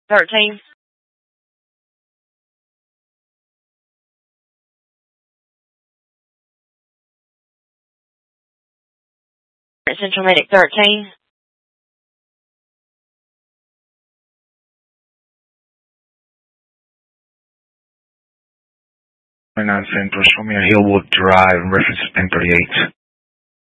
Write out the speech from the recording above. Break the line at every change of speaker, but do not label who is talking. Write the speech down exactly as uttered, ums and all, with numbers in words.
thirteen. Central Medic thirteen.
twenty-nine Central, show me a Hillwood Drive, reference ten thirty-eight.